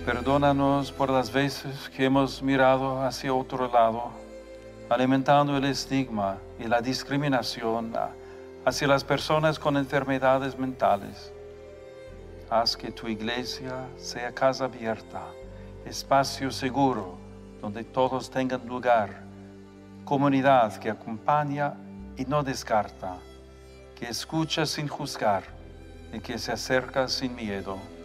Perdónanos por las veces que hemos mirado hacia otro lado, alimentando el estigma y la discriminación hacia las personas con enfermedades mentales. Haz que tu iglesia sea casa abierta, espacio seguro donde todos tengan lugar, comunidad que acompaña y no descarta, que escucha sin juzgar y que se acerca sin miedo.